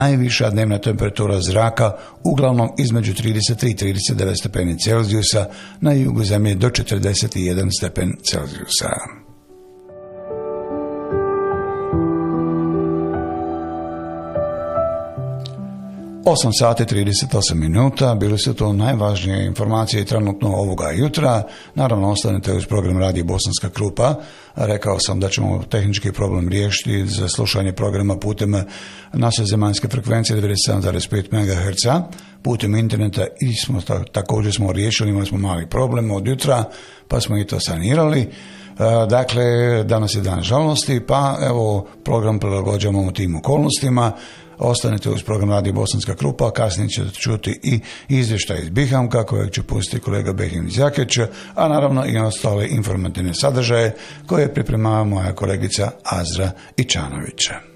Najviša dnevna temperatura zraka uglavnom između 33 i 39 stepeni Celzijusa, na jugu zemlje do 41 stepen Celzijusa. 8 sati 38 minuta, bili su to najvažnije informacije trenutno ovoga jutra. Naravno, ostanete uz program Radio Bosanska Krupa. Rekao sam da ćemo tehnički problem riješiti za slušanje programa putem naše zemaljske frekvencije 97,5 MHz, putem interneta i također smo riješili, imali smo mali problem od jutra, pa smo i to sanirali. Dakle, danas je dan žalosti, pa evo program prilagođavamo u tim okolnostima. Ostanete uz program Radio Bosanska Krupa, kasnije ćete čuti i izvještaj iz Bihamka kojeg će pustiti kolega Behim Izjakeć, a naravno i ostale informativne sadržaje koje pripremava moja kolegica Azra Ičanović.